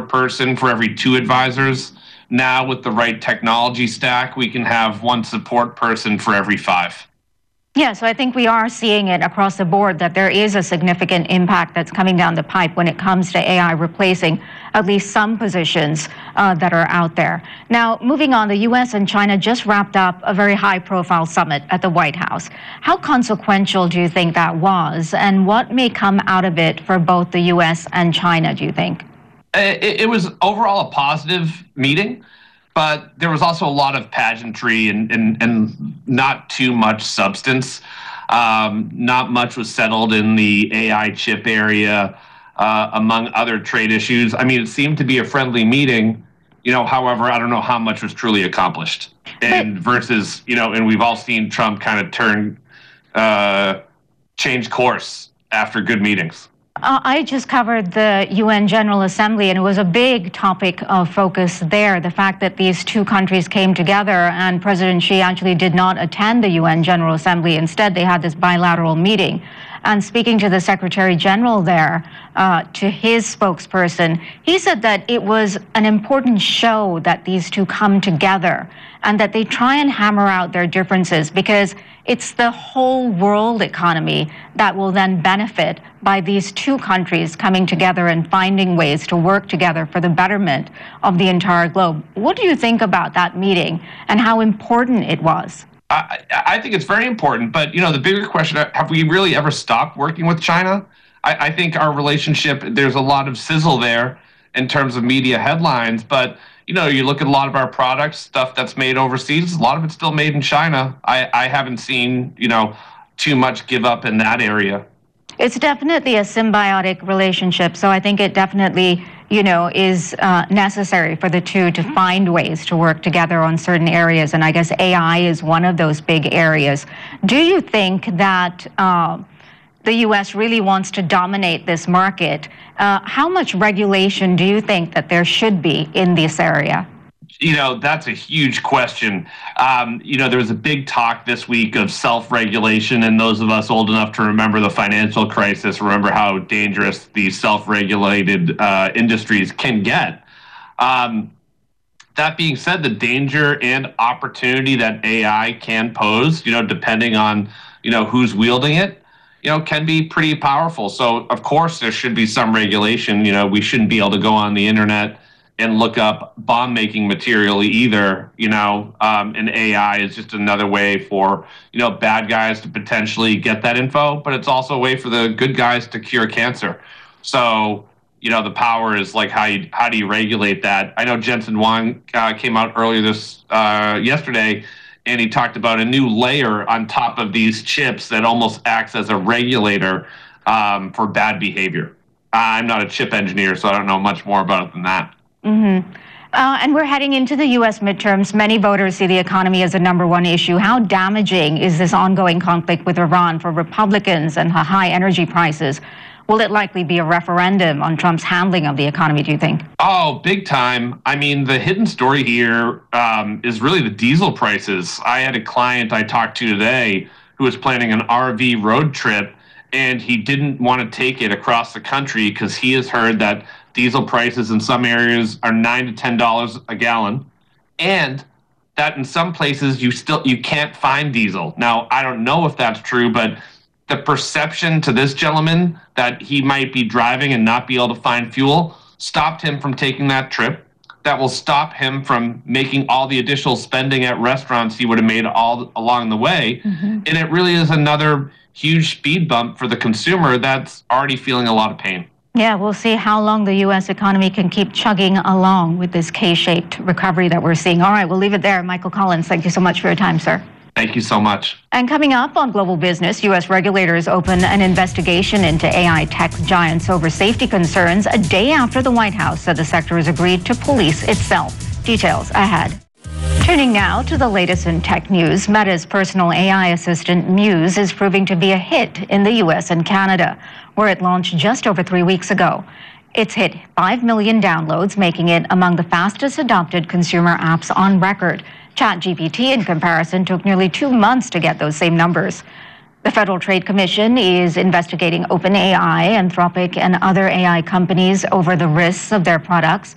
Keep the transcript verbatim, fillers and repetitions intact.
support person for every two advisors. Now, with the right technology stack, we can have one support person for every five. Yeah, so I think we are seeing it across the board that there is a significant impact that's coming down the pipe when it comes to A I replacing at least some positions uh, that are out there. Now, moving on, the U S and China just wrapped up a very high-profile summit at the White House. How consequential do you think that was, and what may come out of it for both the U S and China, do you think? It, it was overall a positive meeting, but there was also a lot of pageantry and, and, and not too much substance. Um, not much was settled in the A I chip area, uh, among other trade issues. I mean, it seemed to be a friendly meeting, you know, however, I don't know how much was truly accomplished. And versus, you know, and we've all seen Trump kind of turn, uh, change course after good meetings. Uh, I just covered the U N General Assembly, and it was a big topic of focus there, the fact that these two countries came together and President Xi actually did not attend the U N General Assembly. Instead, they had this bilateral meeting. And speaking to the Secretary General there, uh, to his spokesperson, he said that it was an important show that these two come together and that they try and hammer out their differences, because it's the whole world economy that will then benefit by these two countries coming together and finding ways to work together for the betterment of the entire globe. What do you think about that meeting and how important it was? I, I think it's very important, but you know, the bigger question: have we really ever stopped working with China? I, I think our relationship, there's a lot of sizzle there in terms of media headlines, but you know, you look at a lot of our products, stuff that's made overseas, a lot of it's still made in China. I, I haven't seen, you know, too much give up in that area. It's definitely a symbiotic relationship, so I think it definitely, you know, is uh, necessary for the two to find ways to work together on certain areas, and I guess A I is one of those big areas. Do you think that uh, the U S really wants to dominate this market? Uh, how much regulation do you think that there should be in this area? You know, that's a huge question. Um, you know, there was a big talk this week of self-regulation, and those of us old enough to remember the financial crisis remember how dangerous these self-regulated uh, industries can get. Um, that being said, the danger and opportunity that A I can pose, you know, depending on, you know, who's wielding it, you know, can be pretty powerful. So, of course, there should be some regulation. You know, we shouldn't be able to go on the internet and look up bomb-making material either. You know, um, and A I is just another way for, you know, bad guys to potentially get that info, but it's also a way for the good guys to cure cancer. So, you know, the power is like, how you, how do you regulate that? I know Jensen Huang uh, came out earlier this uh, yesterday, and he talked about a new layer on top of these chips that almost acts as a regulator um, for bad behavior. I'm not a chip engineer, so I don't know much more about it than that. Mm-hmm. Uh, and we're heading into the U S midterms. Many voters see the economy as a number one issue. How damaging is this ongoing conflict with Iran for Republicans and high energy prices? Will it likely be a referendum on Trump's handling of the economy, do you think? Oh, big time. I mean, the hidden story here um, is really the diesel prices. I had a client I talked to today who was planning an R V road trip, and he didn't want to take it across the country because he has heard that diesel prices in some areas are nine to ten dollars a gallon, and that in some places you still you can't find diesel. Now, I don't know if that's true, but the perception to this gentleman that he might be driving and not be able to find fuel stopped him from taking that trip. That will stop him from making all the additional spending at restaurants he would have made all along the way. Mm-hmm. And it really is another huge speed bump for the consumer that's already feeling a lot of pain. Yeah, we'll see how long the U S economy can keep chugging along with this K-shaped recovery that we're seeing. All right, we'll leave it there. Michael Collins, thank you so much for your time, sir. Thank you so much. And coming up on Global Business, U S regulators open an investigation into A I tech giants over safety concerns a day after the White House said the sector has agreed to police itself. Details ahead. Turning now to the latest in tech news, Meta's personal A I assistant Muse is proving to be a hit in the U S and Canada, where it launched just over three weeks ago. It's hit five million downloads, making it among the fastest adopted consumer apps on record. ChatGPT, in comparison, took nearly two months to get those same numbers. The Federal Trade Commission is investigating OpenAI, Anthropic, and other A I companies over the risks of their products.